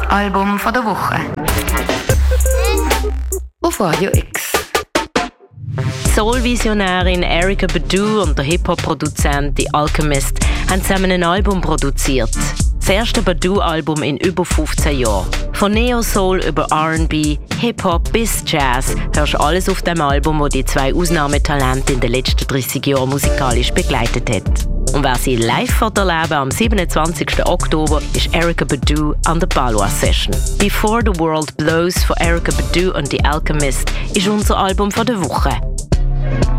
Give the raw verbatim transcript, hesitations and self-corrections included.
Album von der Woche. Auf Radio X. Soul-Visionärin Erykah Badu und der Hip-Hop-Produzent The Alchemist haben zusammen ein Album produziert. Das erste Badu-Album in über fünfzehn Jahren. Von Neo-Soul über R and B, Hip-Hop bis Jazz hörst du alles auf dem Album, das die zwei Ausnahmetalente in den letzten dreißig Jahren musikalisch begleitet hat. Und wer sie live erleben am siebenundzwanzigsten Oktober ist Erykah Badu an der Balwa Session. Before the World Blows von Erykah Badu und The Alchemist ist unser Album von der Woche.